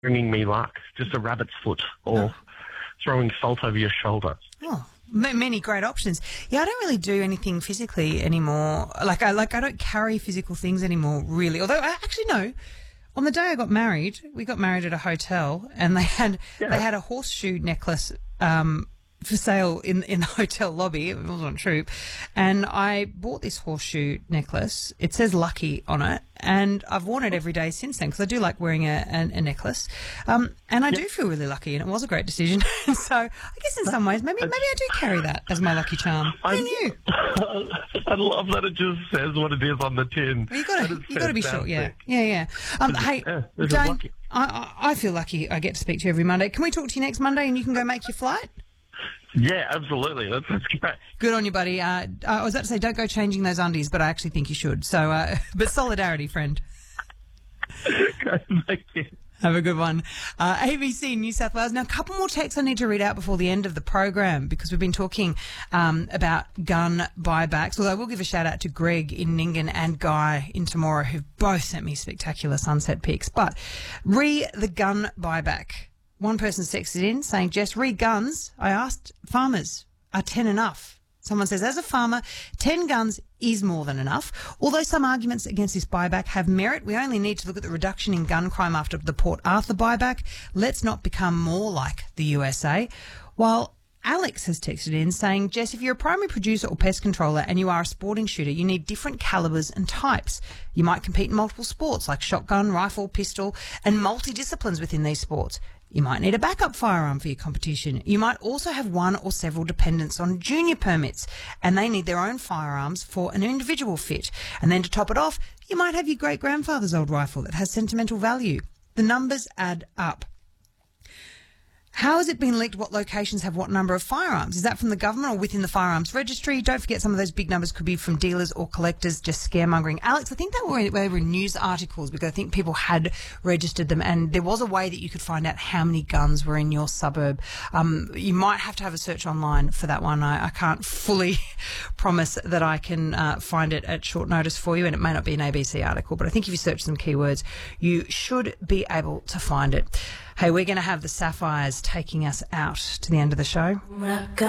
bringing me luck, just a rabbit's foot or throwing salt over your shoulder. Oh, many great options. Yeah, I don't really do anything physically anymore. Like I don't carry physical things anymore, really. Although I actually no. On the day I got married, we got married at a hotel, and they had a horseshoe necklace for sale in the hotel lobby. It wasn't true. And I bought this horseshoe necklace. It says Lucky on it, and I've worn it every day since then because I do like wearing a necklace. And I do feel really lucky, and it was a great decision. So I guess in some ways, maybe I do carry that as my lucky charm. Who knew? I love that it just says what it is on the tin. Well, you got to be sure. Yeah. Hey, Dane, I feel lucky I get to speak to you every Monday. Can we talk to you next Monday and you can go make your flight? Yeah, absolutely. That's great. Good on you, buddy. I was about to say don't go changing those undies, but I actually think you should. So, but solidarity, friend. Thank you. Have a good one. ABC New South Wales. Now, a couple more texts I need to read out before the end of the program because we've been talking about gun buybacks. Although I will give a shout out to Greg in Nyngan and Guy in Temora who've both sent me spectacular sunset pics. But the gun buyback. One person texted in saying, Jess, guns. I asked farmers, are 10 enough? Someone says, as a farmer, 10 guns is more than enough. Although some arguments against this buyback have merit, we only need to look at the reduction in gun crime after the Port Arthur buyback. Let's not become more like the USA. While Alex has texted in saying, Jess, if you're a primary producer or pest controller and you are a sporting shooter, you need different calibers and types. You might compete in multiple sports like shotgun, rifle, pistol, and multi-disciplines within these sports. You might need a backup firearm for your competition. You might also have one or several dependents on junior permits, and they need their own firearms for an individual fit. And then to top it off, you might have your great-grandfather's old rifle that has sentimental value. The numbers add up. How has it been leaked what locations have what number of firearms? Is that from the government or within the firearms registry? Don't forget some of those big numbers could be from dealers or collectors just scaremongering. Alex, I think they were in news articles because I think people had registered them and there was a way that you could find out how many guns were in your suburb. You might have to have a search online for that one. I can't fully promise that I can find it at short notice for you, and it may not be an ABC article, but I think if you search some keywords, you should be able to find it. Hey, we're going to have the Sapphires taking us out to the end of the show.